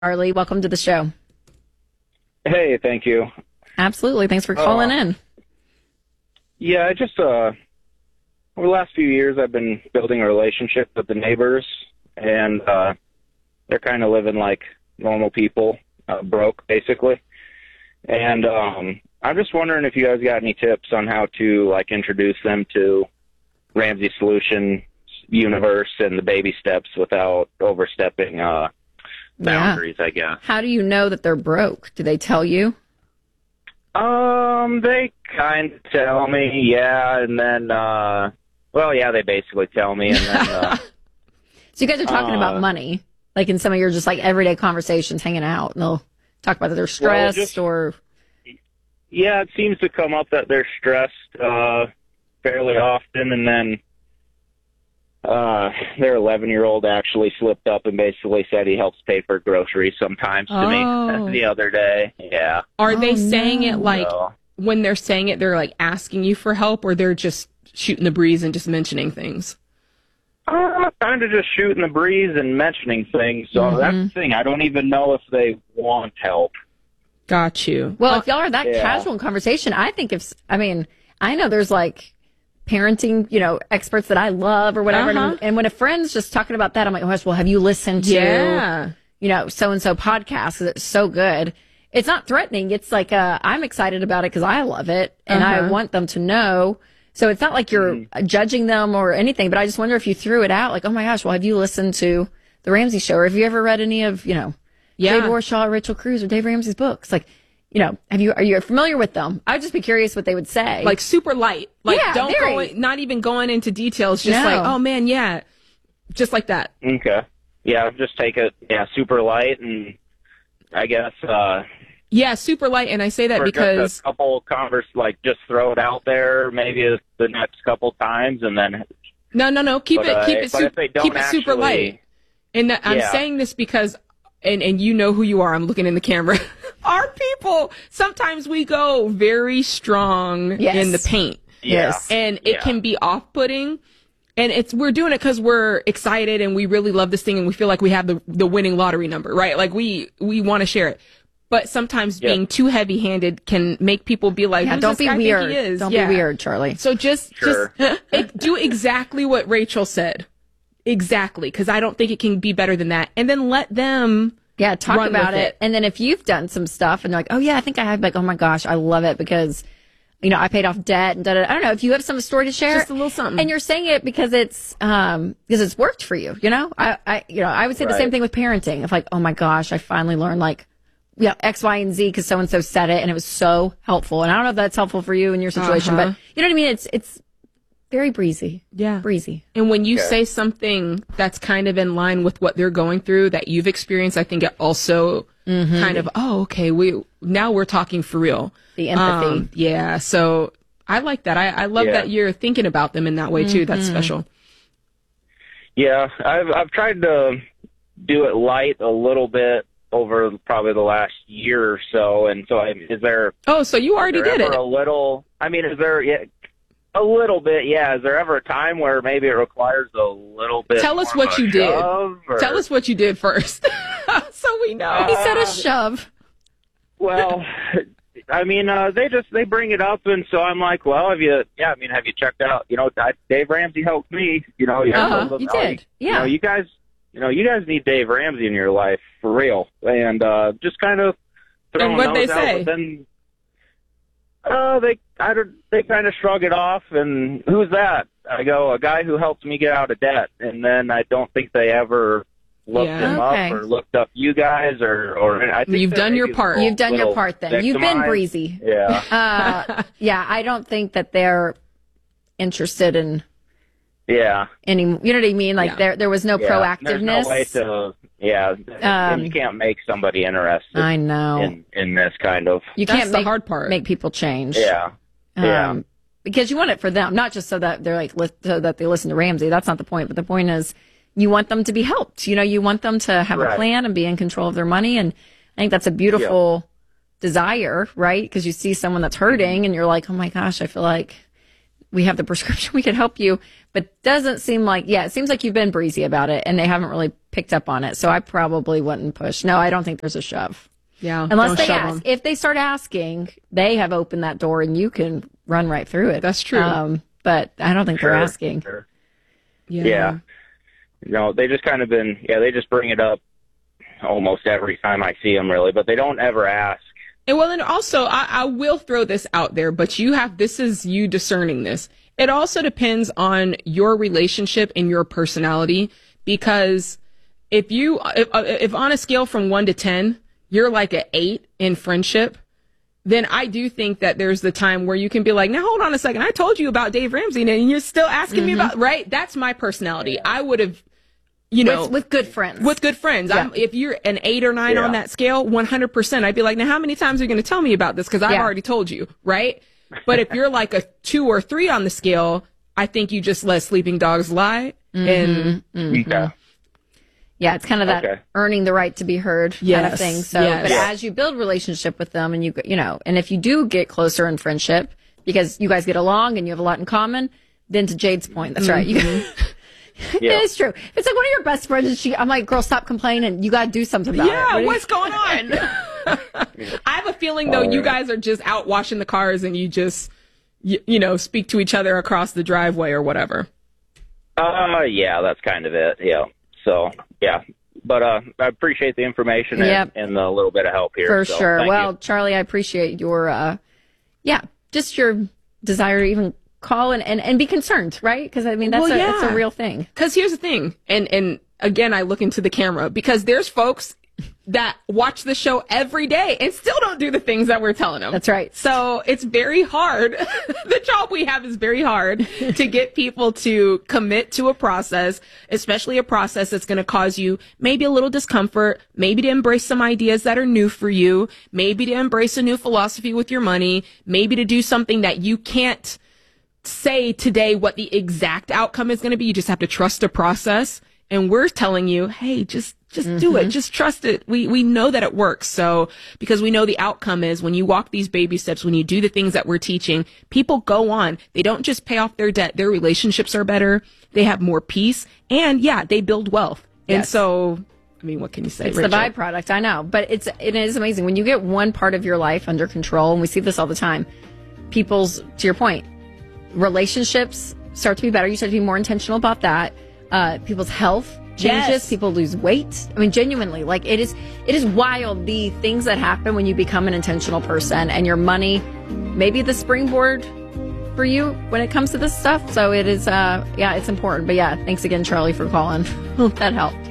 Charlie, welcome to the show. Hey, thank you. Absolutely. Thanks for calling in. Yeah, I just, over the last few years, I've been building a relationship with the neighbors, and they're kind of living like normal people, broke, basically. And I'm just wondering if you guys got any tips on how to, like, introduce them to Ramsey Solution universe and the baby steps without overstepping boundaries, I guess. How do you know that they're broke? Do they tell you? They kind of tell me, yeah, and then, they basically tell me, and then, So you guys are talking about money, like in some of your just like everyday conversations, hanging out, and they'll talk about that they're stressed or... Yeah, it seems to come up that they're stressed, fairly often, and then, their 11-year-old actually slipped up and basically said he helps pay for groceries sometimes to me the other day. Yeah. Are they saying it like, when they're saying it, they're like asking you for help, or they're just shooting the breeze and just mentioning things? Kind of just shooting the breeze and mentioning things. So that's the thing. I don't even know if they want help. Got you. Well, if y'all are that casual in conversation, I think I know there's like parenting, experts that I love or whatever. And when a friend's just talking about that, I'm like, oh gosh, well, have you listened to, so-and-so podcast? 'Cause it's so good. It's not threatening. It's like, I'm excited about it because I love it and I want them to know. So it's not like you're judging them or anything, but I just wonder if you threw it out like, oh my gosh, well, have you listened to The Ramsey Show? Or have you ever read any of, Dave Warshaw, Rachel Cruz, or Dave Ramsey's books? Like, are you familiar with them? I'd just be curious what they would say. Like super light. Like not even going into details. Just like, oh man, yeah. Just like that. Okay. Yeah, just take it, super light, and I guess, super light, and I say that because... just a couple just throw it out there maybe the next couple times, and then... No, keep it super light. And I'm saying this because... And you know who you are. I'm looking in the camera. Our people, sometimes we go very strong in the paint. Yes. And it can be off-putting. And we're doing it because we're excited and we really love this thing and we feel like we have the winning lottery number, right? Like we want to share it. But sometimes being too heavy-handed can make people be like, don't be weird. Don't be weird, Charlie. So just do exactly what Rachel said. Exactly, because I don't think it can be better than that. And then let them talk about it. And then if you've done some stuff and they're like, oh, yeah, I think I have, like, oh, my gosh, I love it because, I paid off debt and I don't know, if you have some story to share. Just a little something. And you're saying it because it's worked for you, I would say the same thing with parenting. Of like, oh, my gosh, I finally learned, like, X, Y, and Z because so-and-so said it and it was so helpful. And I don't know if that's helpful for you in your situation, but you know what I mean? It's very breezy. Yeah. Breezy. And when you say something that's kind of in line with what they're going through that you've experienced, I think it also kind of, now we're talking for real. The empathy. Yeah. So I like that. I love that you're thinking about them in that way too. That's special. Yeah. I've tried to do it light a little bit over probably the last year or so. And so is there... Oh, so you already did it. A little... is there... Yeah, a little bit, yeah. Is there ever a time where maybe it requires a little bit? Tell us what you did. Tell us what you did first, so we know. He said a shove. Well, they bring it up, and so I'm like, well, have you checked out? Dave Ramsey helped me. You did. Yeah. You guys need Dave Ramsey in your life for real, and just kind of. And what they say? Then, they kind of shrug it off, and who's that? I go, a guy who helped me get out of debt, and then I don't think they ever looked him up or looked up you guys, or I think you've done your part. You've done your part then. You've been breezy. Yeah. I don't think that they're interested in. Yeah. Any, you know what I mean? Like there was no proactiveness. There's no way to, you can't make somebody interested. I know. In this kind of. You can't the hard part. Make people change. Yeah. Because you want it for them, not just so that they're like, so that they listen to Ramsey. That's not the point. But the point is, you want them to be helped. You want them to have a plan and be in control of their money. And I think that's a beautiful desire, right? Because you see someone that's hurting and you're like, oh my gosh, I feel like we have the prescription, we can help you. But doesn't seem like, it seems like you've been breezy about it and they haven't really picked up on it. So I probably wouldn't push. No, I don't think there's a shove. Yeah. Unless they ask. Them. If they start asking, they have opened that door and you can run right through it. That's true. But I don't think they're asking. Sure. Yeah. They just kind of they just bring it up almost every time I see them, really, but they don't ever ask. And also, I will throw this out there, but this is you discerning this. It also depends on your relationship and your personality, because if on a scale from 1 to 10, you're like an 8 in friendship, then I do think that there's the time where you can be like, now hold on a second, I told you about Dave Ramsey and you're still asking me about, right? That's my personality. I would have, with good friends. With good friends. Yeah. If you're an 8 or 9 on that scale, 100%, I'd be like, now how many times are you going to tell me about this? Because I've already told you, right? But if you're like a 2 or 3 on the scale, I think you just let sleeping dogs lie. And yeah, it's kind of that earning the right to be heard kind of thing. So, but as you build relationship with them and and if you do get closer in friendship because you guys get along and you have a lot in common, then to Jade's point, that's right. It is true. It's like one of your best friends. I'm like, girl, stop complaining. You got to do something about it. Yeah, what's going on? I have a feeling, though, you guys are just out washing the cars and you just, speak to each other across the driveway or whatever. Yeah, that's kind of it. Yeah. So, yeah. But I appreciate the information and a little bit of help here. For sure. Well, you. Charlie, I appreciate your, just your desire to even call and be concerned, right? Because I mean that's a real thing. Because here's the thing, and again I look into the camera because there's folks that watch the show every day and still don't do the things that we're telling them. That's right. So it's very hard. The job we have is very hard to get people to commit to a process, especially a process that's going to cause you maybe a little discomfort, maybe to embrace some ideas that are new for you, maybe to embrace a new philosophy with your money, maybe to do something that you can't say today what the exact outcome is going to be. You just have to trust the process. And we're telling you, hey, just do it. Just trust it. We know that it works. So, because we know the outcome is when you walk these baby steps, when you do the things that we're teaching, people go on. They don't just pay off their debt. Their relationships are better. They have more peace. And they build wealth. And so, I mean, what can you say? It's Rachel? the byproduct. I know. But it is amazing. When you get one part of your life under control, and we see this all the time, to your point, relationships start to be better. You start to be more intentional about that. People's health changes. Yes. People lose weight. I mean, genuinely, like it is wild the things that happen when you become an intentional person, and your money may be the springboard for you when it comes to this stuff. So it is, it's important. But thanks again, Charlie, for calling. Hope that helped.